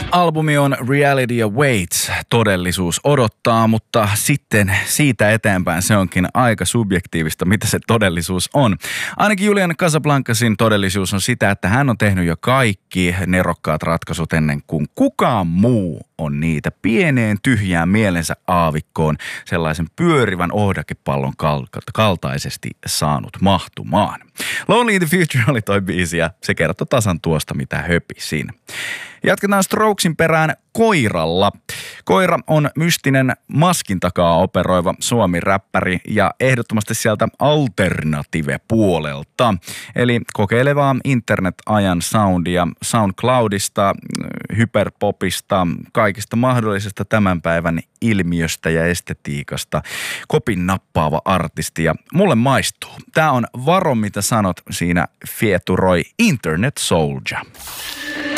Albumi on Reality Awaits, todellisuus odottaa, mutta sitten siitä eteenpäin se onkin aika subjektiivista, mitä se todellisuus on. Ainakin Julian Casablancasin todellisuus on sitä, että hän on tehnyt jo kaikki nerokkaat ratkaisut ennen kuin kukaan muu on niitä pieneen tyhjään mielensä aavikkoon sellaisen pyörivän ohdakepallon kaltaisesti saanut mahtumaan. Lonely in the Future oli toi biisi ja se kertoi tasan tuosta, mitä höpisin. Jatketaan Strokesin perään Koiralla. Koira on mystinen maskin takaa operoiva suomi-räppäri ja ehdottomasti sieltä alternative-puolelta. Eli kokeilevaa internet-ajan soundia SoundCloudista, hyperpopista, kaikista mahdollisesta tämän päivän ilmiöstä ja estetiikasta. Kopin nappaava artisti ja mulle maistuu. Tää on Varo mitä sanot, siinä fieturoi Internet Soldier.